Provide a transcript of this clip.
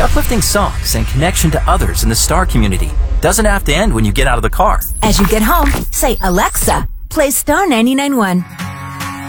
The uplifting songs and connection to others in the Star community doesn't have to end when you get out of the car. As you get home, say, Alexa, play Star 99.1.